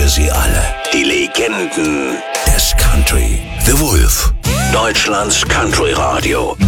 für sie alle. Die Legenden des Country. The Wolf. Deutschlands Country Radio.